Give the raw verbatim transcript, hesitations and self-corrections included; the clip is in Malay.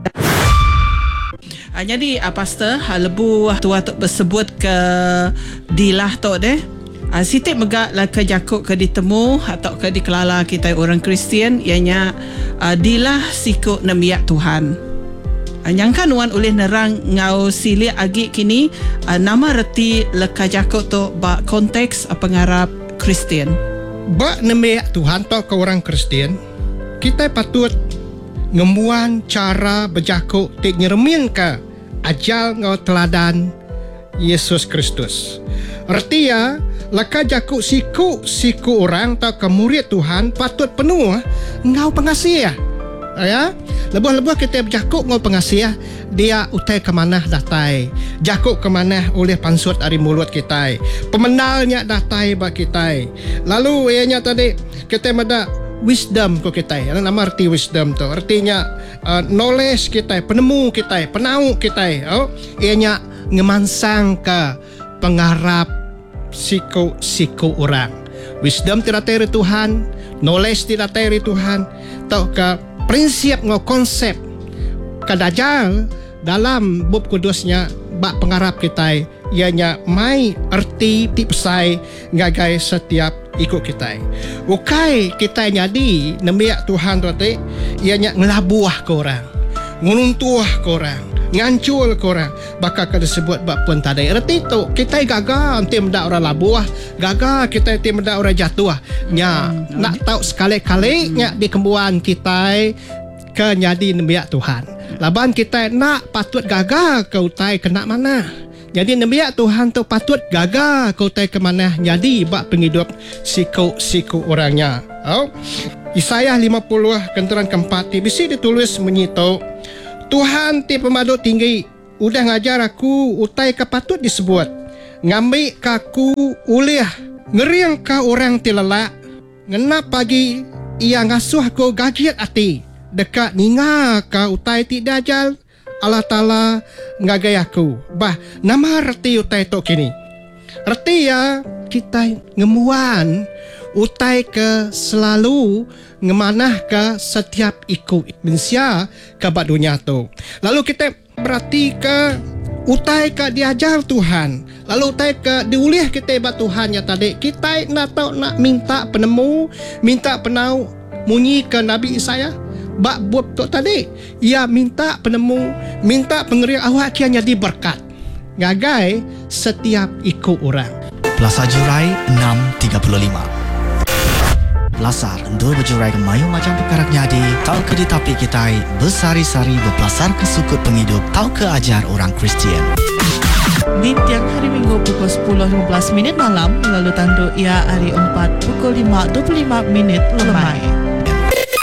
Uh, jadi uh, pastor uh, lebu tua tu bersebut ke dilah tu deh. Uh, sitik megak lah ke jakuk ke ditemu atau ke dikelala kita orang Kristian ianya uh, dilah siku nemiak Tuhan. Uh, nyangkan wan oleh nerang ngau silia agi kini uh, nama reti leka jakuk tu ba konteks uh, pengarap Kristian. Ba nemiak Tuhan tu ke orang Kristian, kita patut ngemuan cara berjakuk tik nyeremin ke ajal ngau teladan Yesus Kristus. Artinya laka jakuk siku siku orang atau ke murid Tuhan patut penuh ngau pengasih ya. Lebuh-lebuh kita berjakuk ngau pengasih dia utai ke mana datai, jakuk ke mana oleh pansut dari mulut kita, pemenalnya datai bak kita. Lalu ianya tadi kita mada wisdom ko kita. Ano nama arti wisdom tu? Artinya uh, knowledge kita, penemu kita, penau kita. Oh, ianya ngemansang ke pengarap siku-siku orang. Wisdom tidak dari Tuhan, knowledge tidak dari Tuhan. Tau ke prinsip ngau konsep kadajal dalam bab kudusnya bak pengarap kita ianya mai erti tipsai ngagai setiap ikut kita. Ukai kita nyadi nemiak Tuhan tu te ianya ngelabuah ke orang, ngununtuah ke orang, ngancul ke orang, bakal kada sebut bak pun tadai. Erti tu kita gagal tim dak orang labuah, gagal kita tim dak orang jatuh. Nya hmm. nak tahu sekali-kali nya di kembuan kita ke nyadi nemiak Tuhan. Laban kita nak patut gagal ke utai kena mana. Jadi nemiak Tuhan tu patut gagal kau tay ke mana jadi bak penghidup siku-siku orangnya. Oh. Yesaya lima puluh kenteran keempat ti bisi ditulis menyito Tuhan ti pemadu tinggi udah ngajar aku utai ke patut disebut ngambil kaku uliah ngeriang ka orang ti lelak ngena pagi ia ngasuh ko gagiat ati dekat ninga ka utai ti dajal Allah Ta'ala ngagai aku. Bah, nama reti utai tu kini. Reti ya kita ngemuan utai ke selalu ngemanah ke setiap ikut mensia ke bak dunia tu. Lalu kita berarti ke utai ke diajar Tuhan. Lalu utai ke diulih kita bak Tuhan ya tadi. Kita nak tahu nak minta penemu, minta penau munyi ke Nabi Isaya. Bak buat tu tadi ia minta penemu, minta pengerian awak kian jadi berkat ngagai setiap ikut orang. Plaza Jurai enam tiga puluh lima. Lasar dua berjurai kemayu macam perkarak nyadi tau ke di tapi kita bersari-sari berpelasar ke sukut penghidup tau ke ajar orang Kristian. Di tiang hari Minggu pukul sepuluh lima belas minit malam lalu tanduk ia hari empat pukul lima dua puluh lima minit lemai.